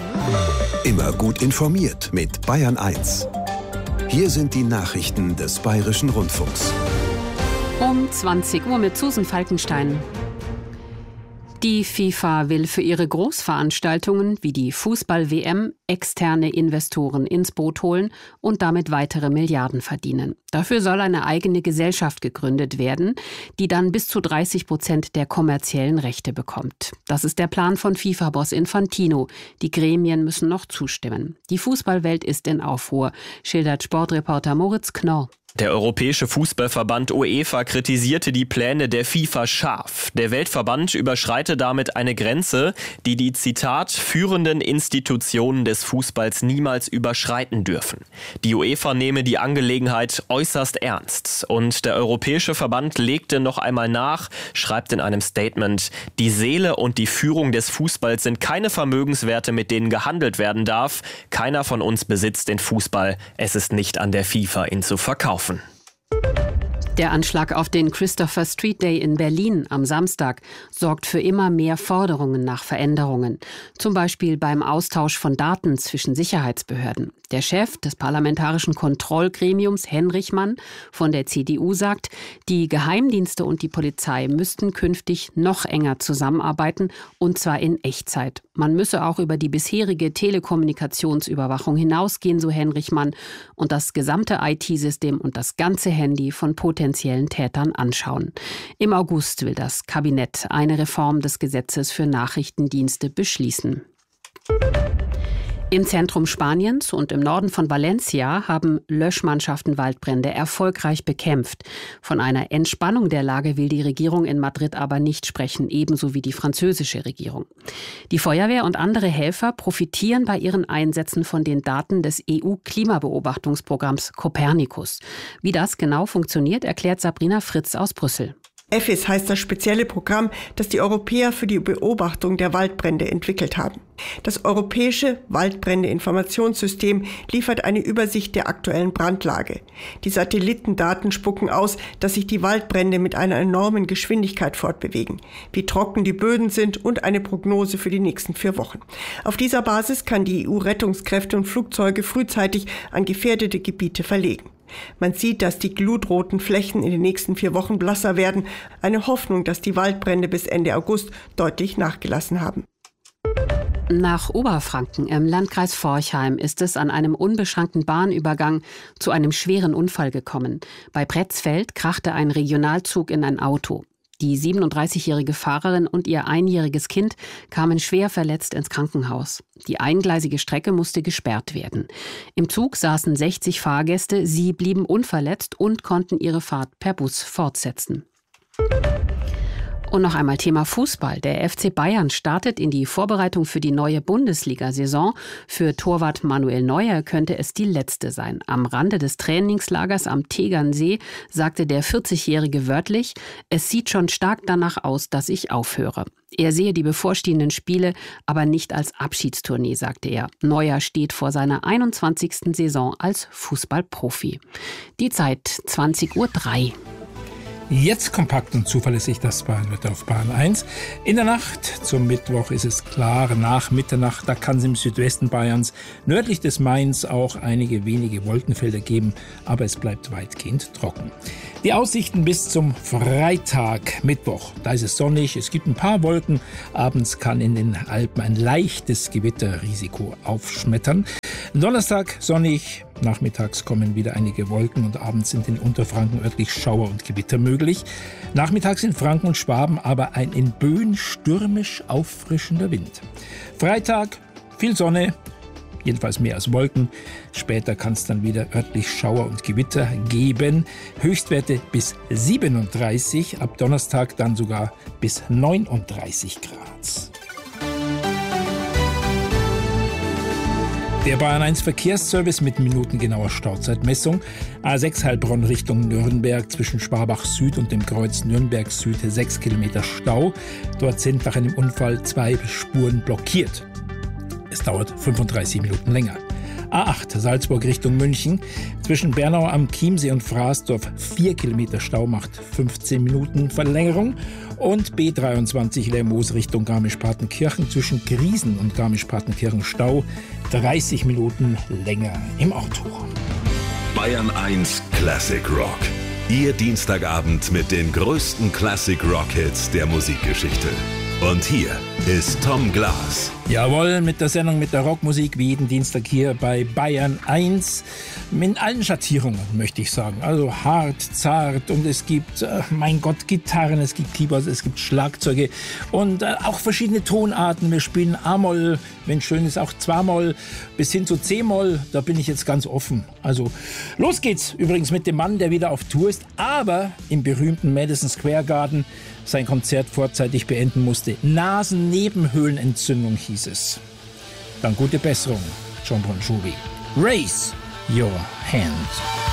Immer gut informiert mit Bayern 1. Hier sind die Nachrichten des Bayerischen Rundfunks. Um 20 Uhr mit Susan Falkenstein. Die FIFA will für ihre Großveranstaltungen wie die Fußball-WM externe Investoren ins Boot holen und damit weitere Milliarden verdienen. Dafür soll eine eigene Gesellschaft gegründet werden, die dann bis zu 30% der kommerziellen Rechte bekommt. Das ist der Plan von FIFA-Boss Infantino. Die Gremien müssen noch zustimmen. Die Fußballwelt ist in Aufruhr, schildert Sportreporter Moritz Knorr. Der Europäische Fußballverband UEFA kritisierte die Pläne der FIFA scharf. Der Weltverband überschreite damit eine Grenze, die die, Zitat, führenden Institutionen des Fußballs niemals überschreiten dürfen. Die UEFA nehme die Angelegenheit äußerst ernst. Und der Europäische Verband legte noch einmal nach, schreibt in einem Statement, die Seele und die Führung des Fußballs sind keine Vermögenswerte, mit denen gehandelt werden darf. Keiner von uns besitzt den Fußball. Es ist nicht an der FIFA, ihn zu verkaufen. Der Anschlag auf den Christopher Street Day in Berlin am Samstag sorgt für immer mehr Forderungen nach Veränderungen. Zum Beispiel beim Austausch von Daten zwischen Sicherheitsbehörden. Der Chef des Parlamentarischen Kontrollgremiums, Henrichmann von der CDU, sagt, die Geheimdienste und die Polizei müssten künftig noch enger zusammenarbeiten, und zwar in Echtzeit. Man müsse auch über die bisherige Telekommunikationsüberwachung hinausgehen, so Henrichmann, und das gesamte IT-System und das ganze Handy von potenziellen Tätern anschauen. Im August will das Kabinett eine Reform des Gesetzes für Nachrichtendienste beschließen. Im Zentrum Spaniens und im Norden von Valencia haben Löschmannschaften Waldbrände erfolgreich bekämpft. Von einer Entspannung der Lage will die Regierung in Madrid aber nicht sprechen, ebenso wie die französische Regierung. Die Feuerwehr und andere Helfer profitieren bei ihren Einsätzen von den Daten des EU-Klimabeobachtungsprogramms Copernicus. Wie das genau funktioniert, erklärt Sabrina Fritz aus Brüssel. EFIS heißt das spezielle Programm, das die Europäer für die Beobachtung der Waldbrände entwickelt haben. Das europäische Waldbrände-Informationssystem liefert eine Übersicht der aktuellen Brandlage. Die Satellitendaten spucken aus, dass sich die Waldbrände mit einer enormen Geschwindigkeit fortbewegen, wie trocken die Böden sind und eine Prognose für die nächsten 4 Wochen. Auf dieser Basis kann die EU-Rettungskräfte und Flugzeuge frühzeitig an gefährdete Gebiete verlegen. Man sieht, dass die glutroten Flächen in den nächsten 4 Wochen blasser werden. Eine Hoffnung, dass die Waldbrände bis Ende August deutlich nachgelassen haben. Nach Oberfranken im Landkreis Forchheim ist es an einem unbeschrankten Bahnübergang zu einem schweren Unfall gekommen. Bei Pretzfeld krachte ein Regionalzug in ein Auto. Die 37-jährige Fahrerin und ihr 1-jähriges Kind kamen schwer verletzt ins Krankenhaus. Die eingleisige Strecke musste gesperrt werden. Im Zug saßen 60 Fahrgäste. Sie blieben unverletzt und konnten ihre Fahrt per Bus fortsetzen. Und noch einmal Thema Fußball. Der FC Bayern startet in die Vorbereitung für die neue Bundesliga-Saison. Für Torwart Manuel Neuer könnte es die letzte sein. Am Rande des Trainingslagers am Tegernsee sagte der 40-Jährige wörtlich: Es sieht schon stark danach aus, dass ich aufhöre. Er sehe die bevorstehenden Spiele aber nicht als Abschiedstournee, sagte er. Neuer steht vor seiner 21. Saison als Fußballprofi. Die Zeit 20:03 Uhr. Jetzt kompakt und zuverlässig das Bayernwetter auf Bayern 1. In der Nacht zum Mittwoch ist es klar. Nach Mitternacht, da kann es im Südwesten Bayerns nördlich des Mains auch einige wenige Wolkenfelder geben, aber es bleibt weitgehend trocken. Die Aussichten bis zum Freitag, Mittwoch. Da ist es sonnig, es gibt ein paar Wolken. Abends kann in den Alpen ein leichtes Gewitterrisiko aufschmettern. Donnerstag sonnig, nachmittags kommen wieder einige Wolken und abends sind in Unterfranken örtlich Schauer und Gewitter möglich. Nachmittags in Franken und Schwaben aber ein in Böen stürmisch auffrischender Wind. Freitag viel Sonne, jedenfalls mehr als Wolken. Später kann es dann wieder örtlich Schauer und Gewitter geben. Höchstwerte bis 37, ab Donnerstag dann sogar bis 39 Grad. Der Bayern 1 Verkehrsservice mit minutengenauer Stauzeitmessung. A6 Heilbronn Richtung Nürnberg zwischen Schwabach Süd und dem Kreuz Nürnberg Süd 6 Kilometer Stau. Dort sind nach einem Unfall 2 Spuren blockiert. Es dauert 35 Minuten länger. A8 Salzburg Richtung München. Zwischen Bernau am Chiemsee und Fraßdorf 4 Kilometer Stau macht 15 Minuten Verlängerung. Und B23 Lermoos Richtung Garmisch-Partenkirchen zwischen Griesen und Garmisch-Partenkirchen Stau 30 Minuten länger im Auto. Bayern 1 Classic Rock. Ihr Dienstagabend mit den größten Classic Rock Hits der Musikgeschichte. Und hier ist Tom Glas. Jawohl, mit der Sendung mit der Rockmusik wie jeden Dienstag hier bei Bayern 1. In allen Schattierungen, möchte ich sagen. Also hart, zart und es gibt, mein Gott, Gitarren, es gibt Keyboards, es gibt Schlagzeuge und auch verschiedene Tonarten. Wir spielen A-Moll, wenn schön ist, auch 2-Moll bis hin zu C-Moll. Da bin ich jetzt ganz offen. Also los geht's übrigens mit dem Mann, der wieder auf Tour ist, aber im berühmten Madison Square Garden sein Konzert vorzeitig beenden musste. Nasennebenhöhlenentzündung hieß es. Dann gute Besserung, John Bon Jovi. Raise your hand.